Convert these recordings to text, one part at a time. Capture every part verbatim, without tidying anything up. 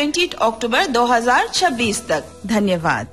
बीस अक्टूबर दो हज़ार छब्बीस तक। धन्यवाद।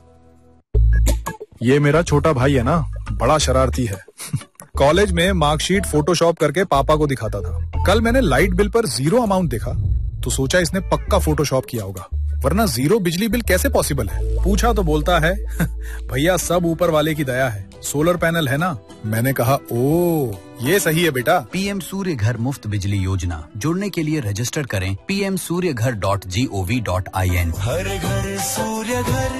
ये मेरा छोटा भाई है ना, बड़ा शरारती है। कॉलेज में मार्कशीट फोटोशॉप करके पापा को दिखाता था। कल मैंने लाइट बिल पर जीरो अमाउंट देखा तो सोचा इसने पक्का फोटोशॉप किया होगा, वरना जीरो बिजली बिल कैसे पॉसिबल है। पूछा तो बोलता है भैया सब ऊपर वाले की दया है, सोलर पैनल है ना। मैंने कहा ओ ये सही है बेटा। पीएम सूर्य घर मुफ्त बिजली योजना, जुड़ने के लिए रजिस्टर करें पी एम सूर्य घर dot G O V dot I N. हर घर सूर्य घर।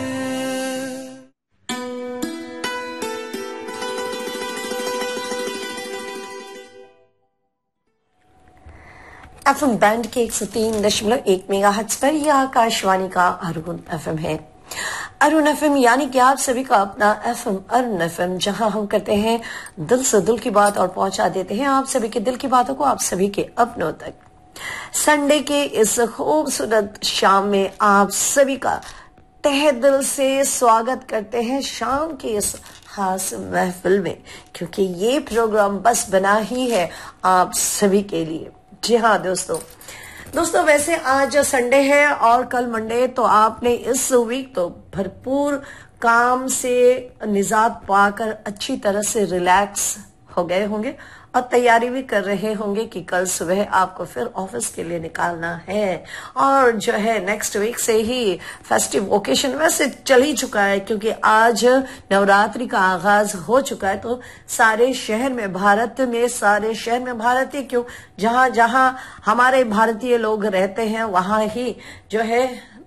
एफएम बैंड के एक सौ तीन दशमलव एक मेगा हर्ट्ज पर यह आकाशवाणी का अरुण एफएम है। अरुण एफएम यानी कि आप सभी का अपना एफएम अरुण एफएम, जहां हम करते हैं दिल से दिल की बात और पहुंचा देते हैं आप सभी के दिल की बातों को आप सभी के अपनों तक। संडे के इस खूबसूरत शाम में आप सभी का तहे दिल से स्वागत करते हैं शाम की इस खास महफिल में, क्योंकि ये प्रोग्राम बस बना ही है आप सभी के लिए। जी हाँ दोस्तों दोस्तों वैसे आज संडे है और कल मंडे, तो आपने इस वीक तो भरपूर काम से निजात पाकर अच्छी तरह से रिलैक्स हो गए होंगे और तैयारी भी कर रहे होंगे कि कल सुबह आपको फिर ऑफिस के लिए निकालना है। और जो है नेक्स्ट वीक से ही फेस्टिव ओकेशन वैसे चल ही चुका है, क्योंकि आज नवरात्रि का आगाज हो चुका है। तो सारे शहर में, भारत में सारे शहर में, भारतीय क्यों, जहां जहां हमारे भारतीय लोग रहते हैं वहां ही जो है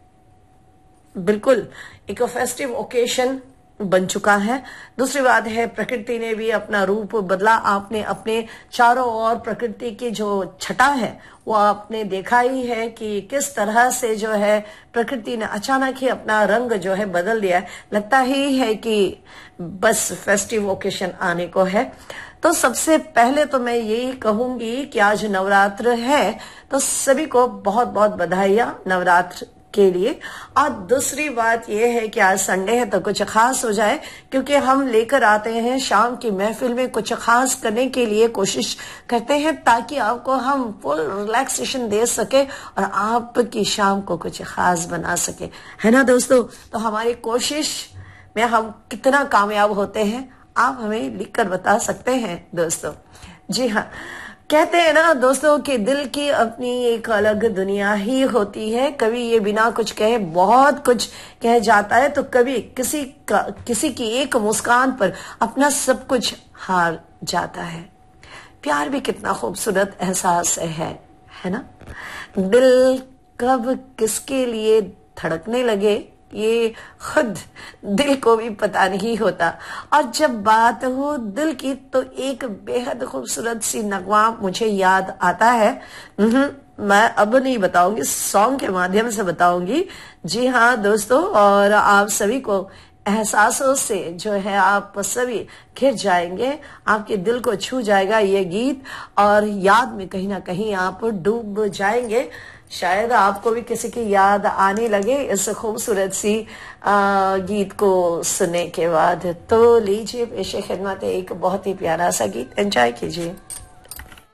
बिल्कुल एक फेस्टिव ओकेशन बन चुका है। दूसरी बात है प्रकृति ने भी अपना रूप बदला। आपने अपने चारों ओर प्रकृति की जो छटा है वो आपने देखा ही है कि किस तरह से जो है प्रकृति ने अचानक ही अपना रंग जो है बदल दिया है। लगता ही है कि बस फेस्टिव ओकेशन आने को है। तो सबसे पहले तो मैं यही कहूंगी कि आज नवरात्र है, तो सभी को बहुत बहुत बधाइयां नवरात्र के लिए। और दूसरी बात यह है कि आज संडे है तो कुछ खास हो जाए, क्योंकि हम लेकर आते हैं शाम की महफिल में कुछ खास करने के लिए कोशिश करते हैं, ताकि आपको हम फुल रिलैक्सेशन दे सके और आपकी शाम को कुछ खास बना सके, है ना दोस्तों। तो हमारी कोशिश में हम कितना कामयाब होते हैं आप हमें लिखकर बता सकते हैं दोस्तों। जी हाँ, कहते हैं ना दोस्तों कि दिल की अपनी एक अलग दुनिया ही होती है। कभी ये बिना कुछ कहे बहुत कुछ कह जाता है, तो कभी किसी का किसी की एक मुस्कान पर अपना सब कुछ हार जाता है। प्यार भी कितना खूबसूरत एहसास है, है ना। दिल कब किसके लिए धड़कने लगे ये खुद दिल को भी पता नहीं होता। और जब बात हो दिल की तो एक बेहद खूबसूरत सी नगमा मुझे याद आता है। मैं अब नहीं बताऊंगी, सॉन्ग के माध्यम से बताऊंगी। जी हाँ दोस्तों, और आप सभी को एहसासों से जो है आप सभी घिर जाएंगे, आपके दिल को छू जाएगा ये गीत और याद में कहीं ना कहीं आप डूब जाएंगे। शायद आपको भी किसी की याद आने लगे इस खूबसूरत सी आ, गीत को सुनने के बाद। तो लीजिए पेशे खिदमत एक बहुत ही प्यारा सा गीत, एंजॉय कीजिए।